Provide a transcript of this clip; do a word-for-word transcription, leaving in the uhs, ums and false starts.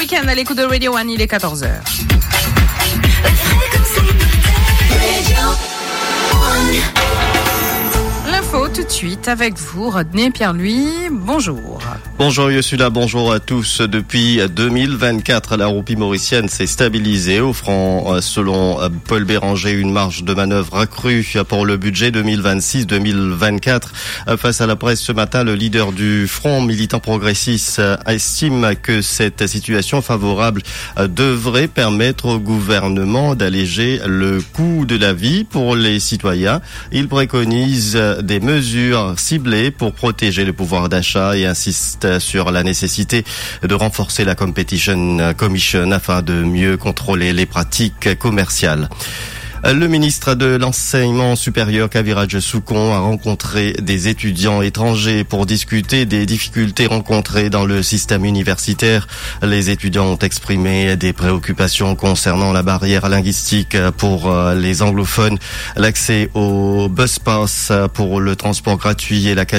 Week-end à l'écoute de Radio One, il est quatorze heures. L'info tout de suite avec vous, Rodney Pierre-Louis. Bonjour. Bonjour Yossula, bonjour à tous. Depuis deux mille vingt-quatre, la roupie mauricienne s'est stabilisée, offrant, selon Paul Béranger, une marge de manœuvre accrue pour le budget deux mille vingt-six deux mille vingt-quatre. Face à la presse ce matin, le leader du Front militant progressiste estime que cette situation favorable devrait permettre au gouvernement d'alléger le coût de la vie pour les citoyens. Il préconise des mesures ciblées pour protéger le pouvoir d'achat et insiste sur la nécessité de renforcer la Competition Commission afin de mieux contrôler les pratiques commerciales. Le ministre de l'Enseignement supérieur, Kaviraj Soukon, a rencontré des étudiants étrangers pour discuter des difficultés rencontrées dans le système universitaire. Les étudiants ont exprimé des préoccupations concernant la barrière linguistique pour les anglophones, l'accès au bus pass pour le transport gratuit et la qualité